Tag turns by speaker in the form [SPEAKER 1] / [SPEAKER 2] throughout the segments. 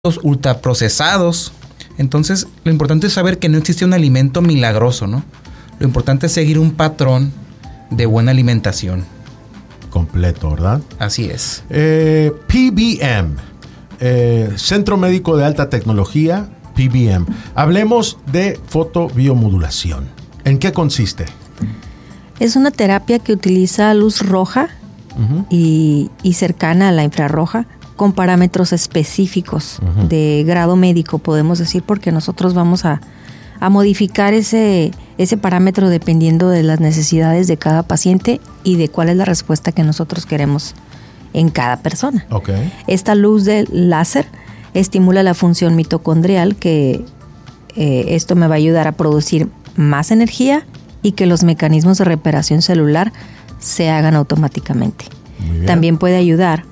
[SPEAKER 1] ultraprocesados. Entonces, lo importante es saber que no existe un alimento milagroso, ¿no? Lo importante es seguir un patrón de buena alimentación.
[SPEAKER 2] Completo, ¿verdad?
[SPEAKER 1] Así es.
[SPEAKER 2] PBM, Centro Médico de Alta Tecnología, PBM. Hablemos de fotobiomodulación. ¿En qué consiste?
[SPEAKER 3] Es una terapia que utiliza luz roja y cercana a la infrarroja con parámetros específicos de grado médico, podemos decir, porque nosotros vamos a modificar ese parámetro dependiendo de las necesidades de cada paciente y de cuál es la respuesta que nosotros queremos en cada persona.
[SPEAKER 2] Okay.
[SPEAKER 3] Esta luz de láser estimula la función mitocondrial, que esto me va a ayudar a producir más grupos y que los mecanismos de reparación celular se hagan automáticamente. También puede ayuda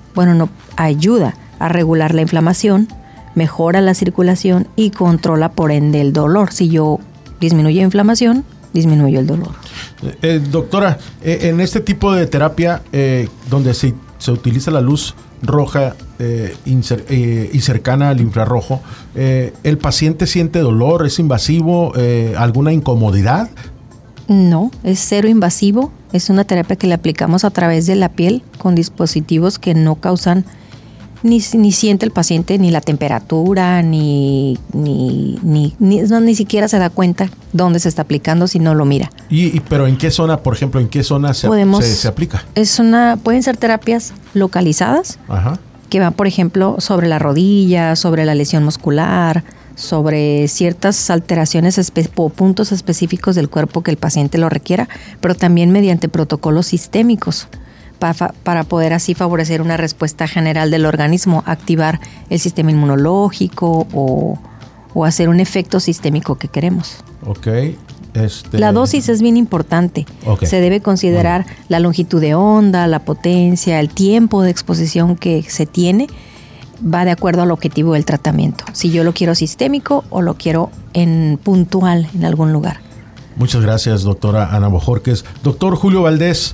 [SPEAKER 3] a regular la inflamación, mejora la circulación y controla por ende el dolor. Si yo disminuyo inflamación, disminuyo el dolor.
[SPEAKER 2] Doctora, en este tipo de terapia donde se utiliza la luz roja y cercana al infrarrojo, ¿el paciente siente dolor? ¿Es invasivo? ¿Alguna incomodidad?
[SPEAKER 3] No, es cero invasivo. Es una terapia que le aplicamos a través de la piel con dispositivos que no causan ni siente el paciente ni la temperatura, ni siquiera se da cuenta dónde se está aplicando si no lo mira.
[SPEAKER 2] Pero ¿en qué zona, por ejemplo, se aplica?
[SPEAKER 3] Pueden ser terapias localizadas, que van, por ejemplo, sobre la rodilla, sobre la lesión muscular, sobre ciertas alteraciones o puntos específicos del cuerpo que el paciente lo requiera, pero también mediante protocolos sistémicos para poder así favorecer una respuesta general del organismo, activar el sistema inmunológico o hacer un efecto sistémico que queremos.
[SPEAKER 2] Okay.
[SPEAKER 3] La dosis es bien importante. Okay. Se debe considerar la longitud de onda, la potencia, el tiempo de exposición que se tiene. Va de acuerdo al objetivo del tratamiento. Si yo lo quiero sistémico o lo quiero puntual en algún lugar.
[SPEAKER 2] Muchas gracias, doctora Ana Bojorquez. Doctor Julio Valdés,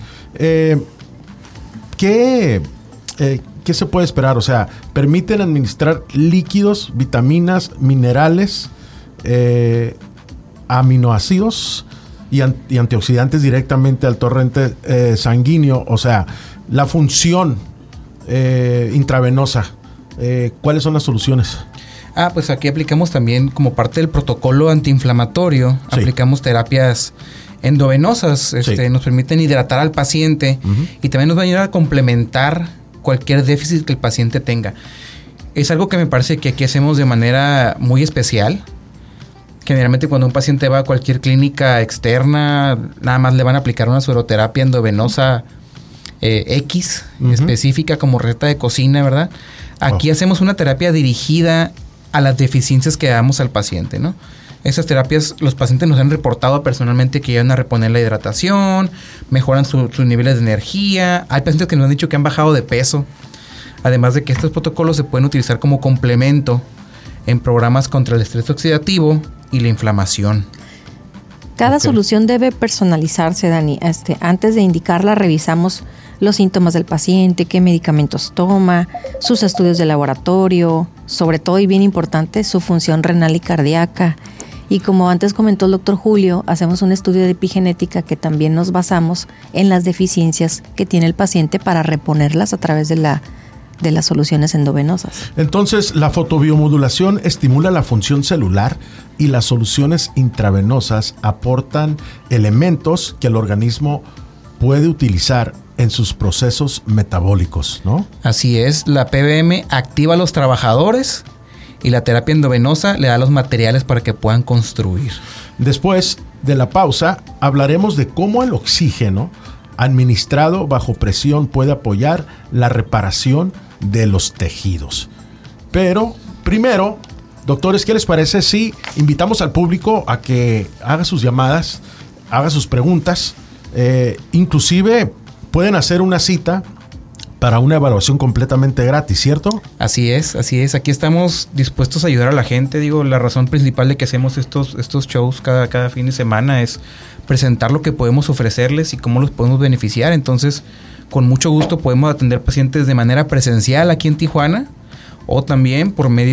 [SPEAKER 2] ¿qué se puede esperar? O sea, ¿permiten administrar líquidos, vitaminas, minerales, aminoácidos y antioxidantes directamente al torrente sanguíneo? O sea, la función intravenosa, ¿cuáles son las soluciones?
[SPEAKER 1] Pues aquí aplicamos también, como parte del protocolo antiinflamatorio, aplicamos terapias endovenosas. Nos permiten hidratar al paciente y también nos va a ayudar a complementar cualquier déficit que el paciente tenga. Es algo que me parece que aquí hacemos de manera muy especial. Generalmente cuando un paciente va a cualquier clínica externa, nada más le van a aplicar una sueroterapia endovenosa específica como receta de cocina, ¿verdad? Aquí hacemos una terapia dirigida a las deficiencias que damos al paciente, ¿no? Esas terapias, los pacientes nos han reportado personalmente que ayudan a reponer la hidratación, mejoran sus niveles de energía. Hay pacientes que nos han dicho que han bajado de peso. Además de que estos protocolos se pueden utilizar como complemento en programas contra el estrés oxidativo y la inflamación.
[SPEAKER 3] Cada solución debe personalizarse, Dani. Antes de indicarla, revisamos los síntomas del paciente, qué medicamentos toma, sus estudios de laboratorio, sobre todo y bien importante, su función renal y cardíaca. Y como antes comentó el doctor Julio, hacemos un estudio de epigenética que también nos basamos en las deficiencias que tiene el paciente para reponerlas a través de las soluciones endovenosas.
[SPEAKER 2] Entonces, la fotobiomodulación estimula la función celular y las soluciones intravenosas aportan elementos que el organismo puede utilizar en sus procesos metabólicos, ¿no?
[SPEAKER 1] Así es, la PBM activa a los trabajadores y la terapia endovenosa le da los materiales para que puedan construir.
[SPEAKER 2] Después de la pausa, hablaremos de cómo el oxígeno administrado bajo presión puede apoyar la reparación de los tejidos. Pero primero, doctores, ¿qué les parece si invitamos al público a que haga sus llamadas, haga sus preguntas? Inclusive pueden hacer una cita para una evaluación completamente gratis, ¿cierto?
[SPEAKER 1] Así es. Aquí estamos dispuestos a ayudar a la gente. Digo, la razón principal de que hacemos estos shows cada fin de semana es presentar lo que podemos ofrecerles y cómo los podemos beneficiar. Entonces, con mucho gusto podemos atender pacientes de manera presencial aquí en Tijuana o también por medio